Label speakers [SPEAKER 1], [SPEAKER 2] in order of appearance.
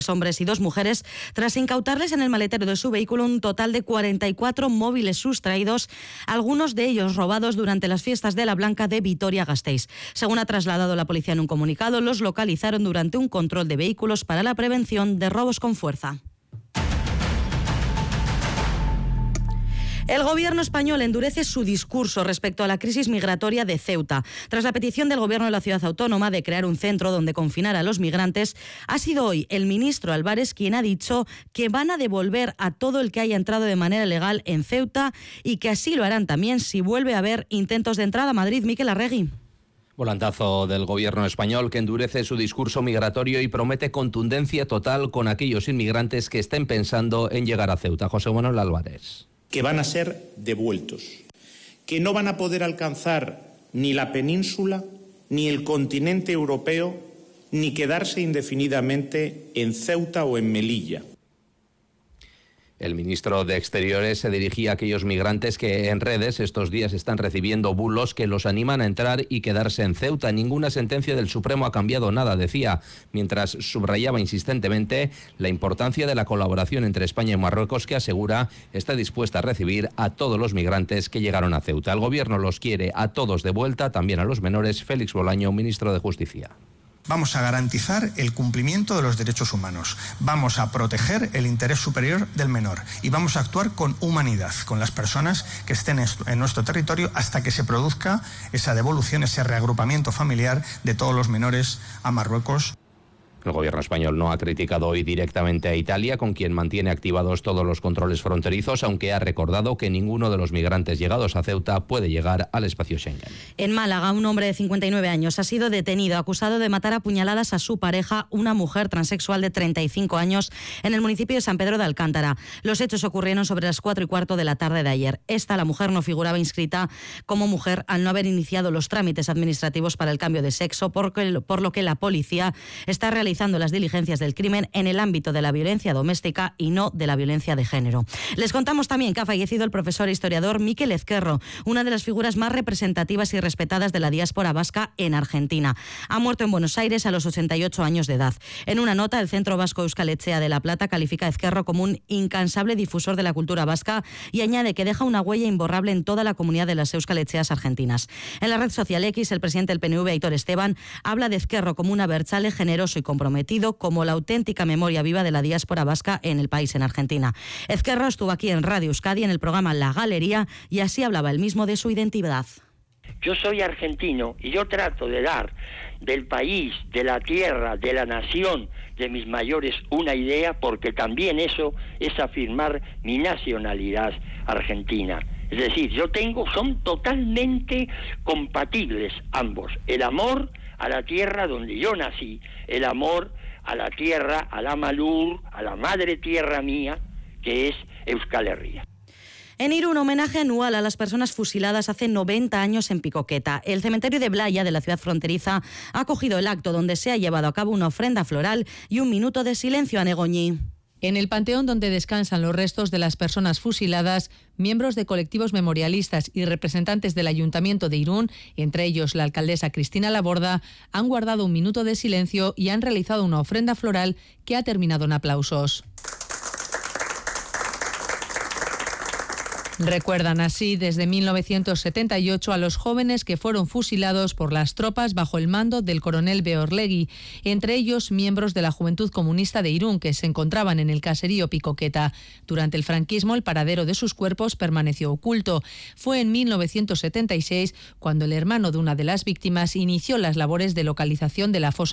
[SPEAKER 1] hombres y 2 mujeres, tras incautarles en el maletero de su vehículo un total de 44 móviles sustraídos, algunos de ellos robados durante las fiestas de la Blanca de Vitoria-Gasteiz. Según ha trasladado la policía en un comunicado, los localizaron durante un control de vehículos para la prevención de robos con fuerza. El Gobierno español endurece su discurso respecto a la crisis migratoria de Ceuta. Tras la petición del Gobierno de la ciudad autónoma de crear un centro donde confinar a los migrantes, ha sido hoy el ministro Álvarez quien ha dicho que van a devolver a todo el que haya entrado de manera legal en Ceuta y que así lo harán también si vuelve a haber intentos de entrada a Madrid. Miquel Arregui.
[SPEAKER 2] Volantazo del Gobierno español que endurece su discurso migratorio y promete contundencia total con aquellos inmigrantes que estén pensando en llegar a Ceuta. José Manuel Álvarez.
[SPEAKER 3] Que van a ser devueltos, que no van a poder alcanzar ni la península, ni el continente europeo, ni quedarse indefinidamente en Ceuta o en Melilla.
[SPEAKER 2] El ministro de Exteriores se dirigía a aquellos migrantes que en redes estos días están recibiendo bulos que los animan a entrar y quedarse en Ceuta. Ninguna sentencia del Supremo ha cambiado nada, decía, mientras subrayaba insistentemente la importancia de la colaboración entre España y Marruecos, que asegura está dispuesta a recibir a todos los migrantes que llegaron a Ceuta. El Gobierno los quiere a todos de vuelta, también a los menores. Félix Bolaño, ministro de Justicia.
[SPEAKER 4] Vamos a garantizar el cumplimiento de los derechos humanos, vamos a proteger el interés superior del menor y vamos a actuar con humanidad con las personas que estén en nuestro territorio hasta que se produzca esa devolución, ese reagrupamiento familiar de todos los menores a Marruecos.
[SPEAKER 2] El Gobierno español no ha criticado hoy directamente a Italia, con quien mantiene activados todos los controles fronterizos, aunque ha recordado que ninguno de los migrantes llegados a Ceuta puede llegar al espacio Schengen.
[SPEAKER 1] En Málaga, un hombre de 59 años ha sido detenido acusado de matar a puñaladas a su pareja, una mujer transexual de 35 años, en el municipio de San Pedro de Alcántara. Los hechos ocurrieron sobre las 4:15 de la tarde de ayer. La mujer, no figuraba inscrita como mujer al no haber iniciado los trámites administrativos para el cambio de sexo, por lo que la policía está realizando las diligencias del crimen en el ámbito de la violencia doméstica y no de la violencia de género. Les contamos también que ha fallecido el profesor e historiador Mikel Ezquerro, una de las figuras más representativas y respetadas de la diáspora vasca en Argentina. Ha muerto en Buenos Aires a los 88 años de edad. En una nota, el Centro Vasco Euskal Etxea de La Plata califica a Ezquerro como un incansable difusor de la cultura vasca y añade que deja una huella imborrable en toda la comunidad de las Euskal Etxeas argentinas. En la red social X, el presidente del PNV, Aitor Esteban, habla de Ezquerro como un abertzale generoso y comprometido, como la auténtica memoria viva de la diáspora vasca en el país, en Argentina. Ezquerro estuvo aquí en Radio Euskadi en el programa La Galería y así hablaba él mismo de su identidad.
[SPEAKER 5] Yo soy argentino y yo trato de dar del país, de la tierra, de la nación, de mis mayores una idea, porque también eso es afirmar mi nacionalidad argentina. Es decir, son totalmente compatibles ambos. El amor a la tierra donde yo nací, el amor a la tierra, a la Malur, a la madre tierra mía, que es Euskal Herria.
[SPEAKER 1] En Irún, homenaje anual a las personas fusiladas hace 90 años en Picoqueta. El cementerio de Blaya, de la ciudad fronteriza, ha acogido el acto donde se ha llevado a cabo una ofrenda floral y un minuto de silencio a Negoñi.
[SPEAKER 6] En el panteón donde descansan los restos de las personas fusiladas, miembros de colectivos memorialistas y representantes del Ayuntamiento de Irún, entre ellos la alcaldesa Cristina Laborda, han guardado un minuto de silencio y han realizado una ofrenda floral que ha terminado en aplausos. Recuerdan así desde 1978 a los jóvenes que fueron fusilados por las tropas bajo el mando del coronel Beorlegui, entre ellos miembros de la Juventud Comunista de Irún que se encontraban en el caserío Picoqueta. Durante el franquismo el paradero de sus cuerpos permaneció oculto. Fue en 1976 cuando el hermano de una de las víctimas inició las labores de localización de la fosa